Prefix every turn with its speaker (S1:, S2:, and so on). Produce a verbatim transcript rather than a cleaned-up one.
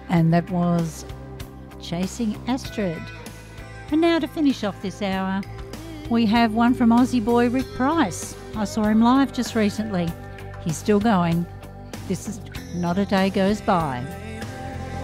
S1: And that was Chasing Astrid. And now to finish off this hour, we have one from Aussie boy Rick Price. I saw him live just recently. He's still going. This is Not a Day Goes By.